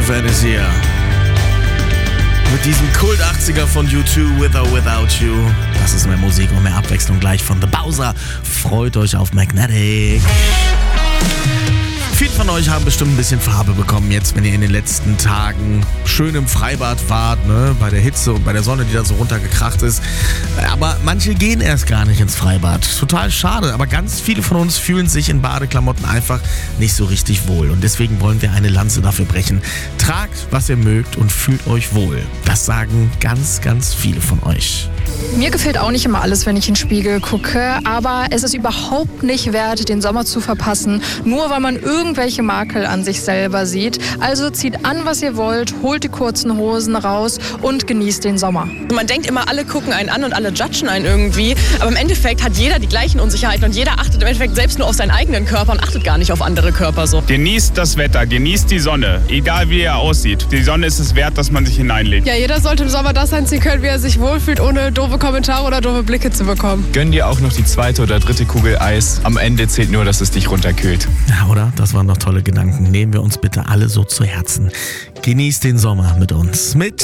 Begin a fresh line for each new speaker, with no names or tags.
Fan ist hier. Mit diesem Kult 80er von U2, With or Without You. Das ist mehr Musik und mehr Abwechslung gleich von The Bowser. Freut euch auf Magnetic. Viele von euch haben bestimmt ein bisschen Farbe bekommen jetzt, wenn ihr in den letzten Tagen schön im Freibad wart, ne? Bei der Hitze und bei der Sonne, die da so runtergekracht ist. Aber manche gehen erst gar nicht ins Freibad. Total schade, aber ganz viele von uns fühlen sich in Badeklamotten einfach nicht so richtig wohl. Und deswegen wollen wir eine Lanze dafür brechen. Tragt, was ihr mögt und fühlt euch wohl. Das sagen ganz, ganz viele von euch.
Mir gefällt auch nicht immer alles, wenn ich in den Spiegel gucke, aber es ist überhaupt nicht wert, den Sommer zu verpassen, nur weil man irgendwelche Makel an sich selber sieht. Also zieht an, was ihr wollt, holt die kurzen Hosen raus und genießt den Sommer.
Man denkt immer, alle gucken einen an und alle judgen einen irgendwie, aber im Endeffekt hat jeder die gleichen Unsicherheiten und jeder achtet im Endeffekt selbst nur auf seinen eigenen Körper und achtet gar nicht auf andere Körper so.
Genießt das Wetter, genießt die Sonne, egal wie er aussieht. Die Sonne ist es wert, dass man sich hineinlegt.
Ja, jeder sollte im Sommer das anziehen können, wie er sich wohlfühlt, ohne doofe Kommentare oder doofe Blicke zu bekommen.
Gönn dir auch noch die zweite oder dritte Kugel Eis. Am Ende zählt nur, dass es dich runterkühlt.
Ja, oder? Das waren doch tolle Gedanken. Nehmen wir uns bitte alle so zu Herzen. Genießt den Sommer mit uns. Mit